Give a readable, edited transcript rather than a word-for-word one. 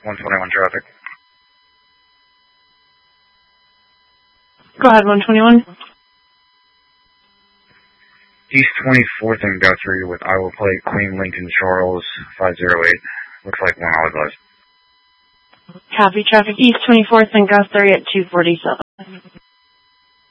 121 traffic. Go ahead, 121. East 24th and Guthrie with Iowa Plate, Queen Lincoln Charles, 508. Looks like one olive bus. Copy, traffic East 24th and Guthrie at 247.